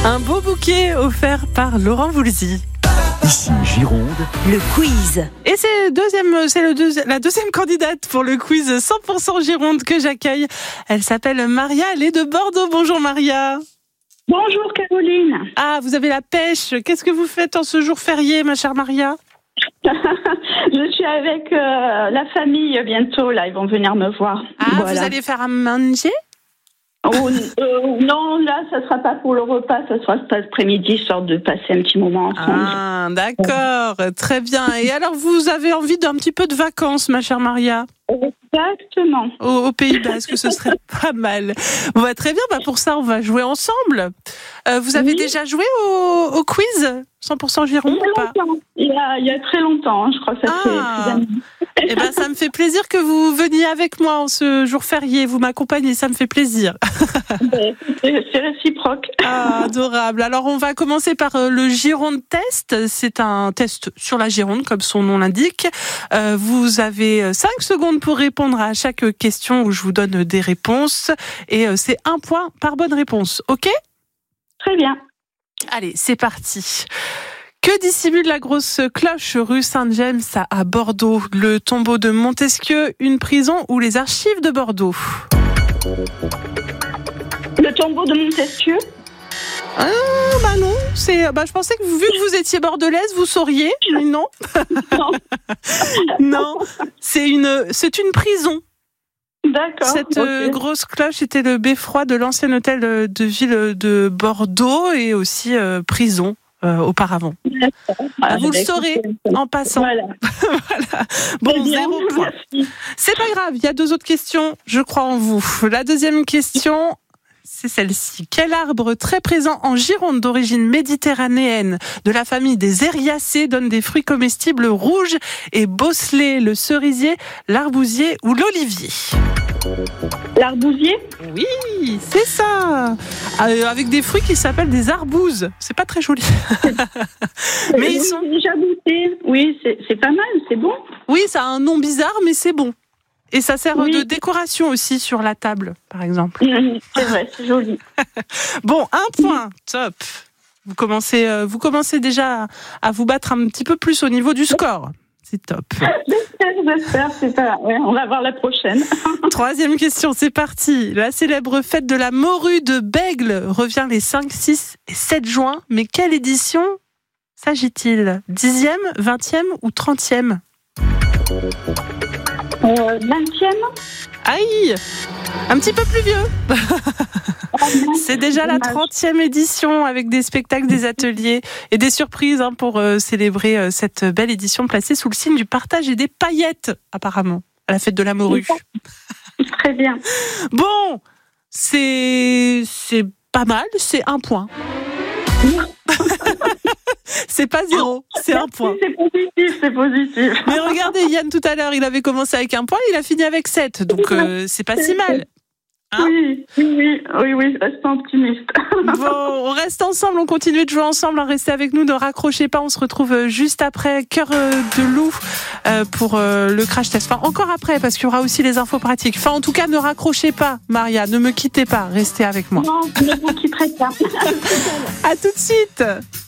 Un beau bouquet offert par Laurent Voulzy. Ici Gironde, le quiz. Et c'est la deuxième candidate pour le quiz 100% Gironde que j'accueille. Elle s'appelle Maria, elle est de Bordeaux. Bonjour Maria. Bonjour Caroline. Ah, vous avez la pêche. Qu'est-ce que vous faites en ce jour férié, ma chère Maria ? Je suis avec la famille bientôt, là, ils vont venir me voir. Ah, voilà. Vous allez faire à manger ? Non, là, ça ne sera pas pour le repas, ça sera cet après-midi, histoire de passer un petit moment ensemble. Ah, d'accord, très bien. Et alors, vous avez envie d'un petit peu de vacances, ma chère Maria ? Exactement. Au Pays Basque, ce serait pas mal. Bon, très bien, pour ça, on va jouer ensemble. Vous avez déjà joué au quiz 100% Gironde ou pas ? Il y a très longtemps, je crois que ça fait... Eh ben, ça me fait plaisir que vous veniez avec moi en ce jour férié. Vous m'accompagnez, ça me fait plaisir. C'est réciproque. Ah, adorable. Alors, on va commencer par le Gironde Test. C'est un test sur la Gironde, comme son nom l'indique. Vous avez 5 secondes pour répondre à chaque question où je vous donne des réponses. Et c'est 1 point par bonne réponse. OK ? Très bien. Allez, c'est parti. Que dissimule la grosse cloche rue Saint-James à Bordeaux ? Le tombeau de Montesquieu, une prison ou les archives de Bordeaux ? Le tombeau de Montesquieu ? Non, je pensais que vu que vous étiez bordelaise, vous sauriez, mais non. Non. Non, c'est une prison. D'accord. Cette grosse cloche était le beffroi de l'ancien hôtel de ville de Bordeaux et aussi prison auparavant. Vous le saurez en passant. Voilà. Voilà. Bon, 0 point. C'est pas grave, il y a 2 autres questions, je crois en vous. La deuxième question, c'est celle-ci. Quel arbre très présent en Gironde d'origine méditerranéenne de la famille des Eriacées donne des fruits comestibles rouges et bosselés ? Le cerisier, l'arbousier ou l'olivier ? L'arbousier ? Oui, c'est ça. Avec des fruits qui s'appellent des arbouses. C'est pas très joli. Mais ils sont... J'ai déjà goûté. Oui, c'est pas mal, c'est bon. Oui, ça a un nom bizarre, mais c'est bon. Et ça sert de décoration aussi sur la table, par exemple. C'est vrai, c'est joli. Bon, 1 point, top. Vous commencez déjà à vous battre un petit peu plus au niveau du score. C'est top. J'espère, c'est pas... Ouais, on va voir la prochaine. 3e question, c'est parti. La célèbre fête de la morue de Bègle revient les 5, 6 et 7 juin. Mais quelle édition s'agit-il ? 10e, 20e ou 30e ? 20e ? Aïe ! Un petit peu plus vieux. C'est déjà la 30e édition avec des spectacles, des ateliers et des surprises pour célébrer cette belle édition placée sous le signe du partage et des paillettes, apparemment, à la fête de la morue. Très bien. Bon, c'est pas mal, c'est 1 point. C'est pas 0, c'est 1 point. C'est positif. Mais regardez, Yann, tout à l'heure, il avait commencé avec 1 point, il a fini avec 7. Donc, c'est pas si mal. Hein ? Oui, restons optimistes. Bon, on reste ensemble, on continue de jouer ensemble, restez avec nous, ne raccrochez pas, on se retrouve juste après Cœur de loup pour le crash test. Enfin, encore après, parce qu'il y aura aussi les infos pratiques. Enfin, en tout cas, ne raccrochez pas, Maria, ne me quittez pas, restez avec moi. Non, ne vous quitterez pas. À tout de suite.